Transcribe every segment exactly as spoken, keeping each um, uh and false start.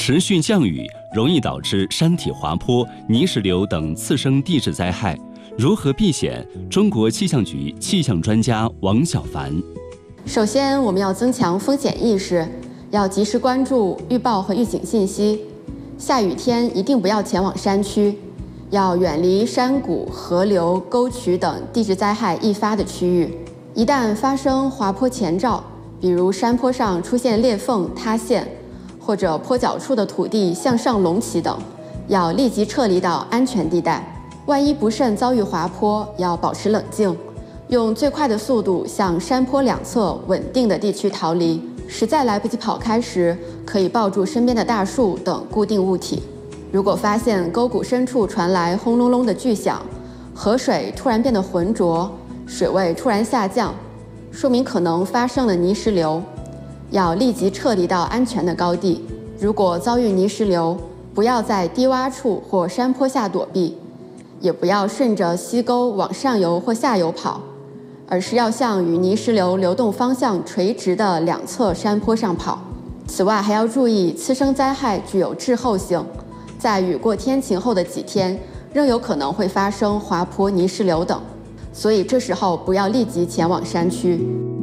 持续降雨容易导致山体滑坡、泥石流等次生地质灾害，如何避险？中国气象局气象专家王小凡。 首先，我们要增强风险意识，要及时关注预报和预警信息。下雨天一定不要前往山区，要远离山谷、河流、沟渠等地质灾害易发的区域。一旦发生滑坡前兆，比如山坡上出现裂缝、塌陷，或者坡脚处的土地向上隆起等，要立即撤离到安全地带。万一不慎遭遇滑坡，要保持冷静，用最快的速度向山坡两侧稳定的地区逃离。实在来不及跑开时，可以抱住身边的大树等固定物体。如果发现沟谷深处传来轰隆隆的巨响，河水突然变得浑浊，水位突然下降，说明可能发生了泥石流，要立即撤离到安全的高地。如果遭遇泥石流，不要在低洼处或山坡下躲避，也不要顺着溪沟往上游或下游跑，而是要向与泥石流流动方向垂直的两侧山坡上跑。此外，还要注意次生灾害具有滞后性，在雨过天晴后的几天，仍有可能会发生滑坡、泥石流等，所以这时候不要立即前往山区。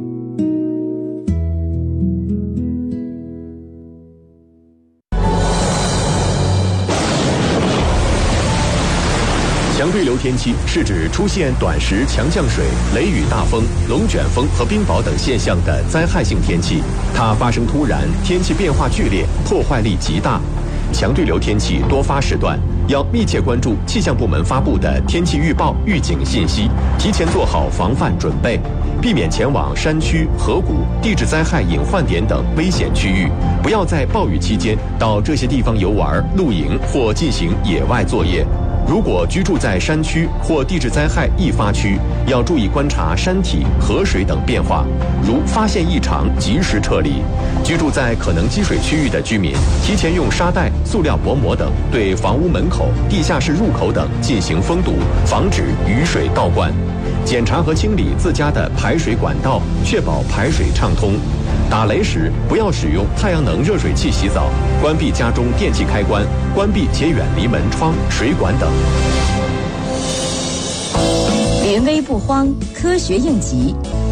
强对流天气是指出现短时强降水、雷雨大风、龙卷风和冰雹等现象的灾害性天气。它发生突然，天气变化剧烈，破坏力极大。强对流天气多发时段，要密切关注气象部门发布的天气预报、预警信息，提前做好防范准备，避免前往山区、河谷、地质灾害隐患点等危险区域。不要在暴雨期间到这些地方游玩、露营或进行野外作业。如果居住在山区或地质灾害易发区，要注意观察山体、河水等变化，如发现异常及时撤离。居住在可能积水区域的居民，提前用沙袋、塑料薄膜等对房屋门口、地下室入口等进行封堵，防止雨水倒灌。检查和清理自家的排水管道，确保排水畅通。打雷时不要使用太阳能热水器洗澡，关闭家中电器开关，关闭且远离门窗、水管等。 临危不慌，科学应急，